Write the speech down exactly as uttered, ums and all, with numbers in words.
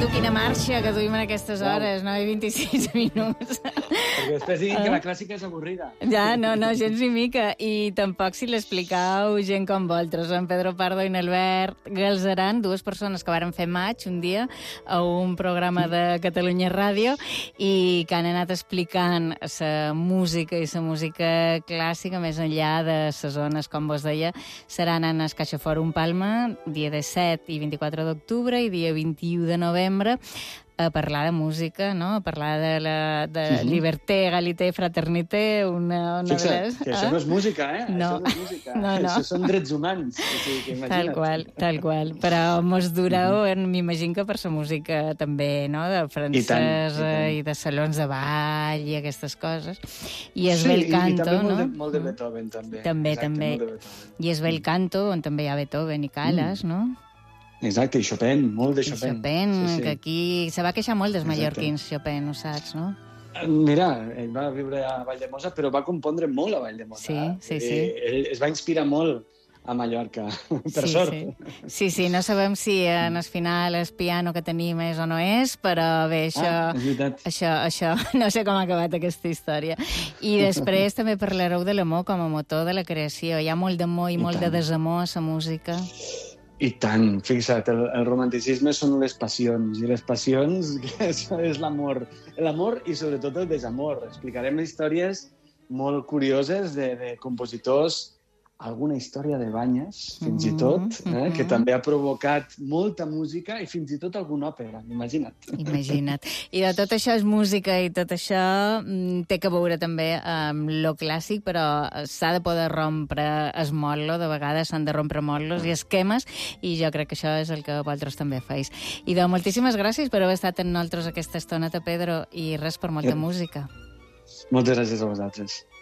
tu, quina marxa que duim en aquestes hores, nou i vint-i-sis minuts. Perquè després diguin que la clàssica és avorrida. Ja, no, no, gens ni mica. I tampoc si l'explicau gent com vosaltres, en Pedro Pardo i n'Albert Galzeran, dues persones que varen fer maig un dia a un programa de Catalunya Ràdio i que han anat explicant la música i la música clàssica més enllà de les zones, com vos deia, seran en el CaixaForum Palma, dia disset i vint-i-quatre d'octubre i dia vint-i-u de novembre, a parlar de música, no? A parlar de, la, de uh-huh. liberté, égalité, fraternité, una... una Fixa't, que això no és música, eh? No. Això no és música. No, no. Això són drets humans. O sigui, que imagina't. Tal qual, tal qual. Però mos dureu, uh-huh. m'imagino que per la música també, no? De francesa i, tant, i, tant. i de salons de ball i aquestes coses. I es sí, ve el canto, i, i també no? molt de, molt de Beethoven, també. També, Exacte, també. I es ve el canto, on també hi ha Beethoven i Calas, mm. no? Exacte, i Chopin, molt de Chopin. I Chopin, sí, sí. Que aquí se va queixar molt dels Exacte. mallorquins, Chopin, ho saps, no? Mira, ell va viure a Valldemossa, però va compondre molt a Valldemossa. Sí, sí, sí. Ell es va inspirar molt a Mallorca, per sí, sort. Sí. sí, sí, no sabem si en el final el piano que tenim és o no és, però bé, això, ah, això, això no sé com ha acabat aquesta història. I després també parlareu de l'amor com a motor de la creació. Hi ha molt d'amor i, I molt tant. de desamor a la música. I tant, fixa't, el, el romanticisme són les passions, i les passions és, és l'amor. L'amor i sobretot el desamor. Explicarem històries molt curioses de, de compositors, alguna història de banyes, fins mm-hmm, i tot, eh, mm-hmm. que també ha provocat molta música i fins i tot alguna òpera, imagina't. Imagina't. I de tot això és música i tot això mm, té que veure també amb lo clàssic, però s'ha de poder rompre es motlo, de vegades s'han de rompre motlos i esquemes, i jo crec que això és el que vosaltres també feis. I de moltíssimes gràcies per haver estat amb nosaltres aquesta estoneta, Pedro, i res, per molta ja. música. Moltes gràcies a vosaltres.